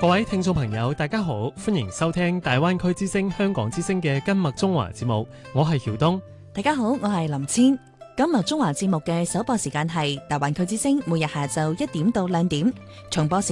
各位聽眾朋友，大家好，歡迎收聽大灣區之聲香港之聲嘅今麥中華節目，我係曉東。 大家好，我係林千。今麥中華節目嘅首播時間係大灣區之聲，每日下晝1點到2點，重播時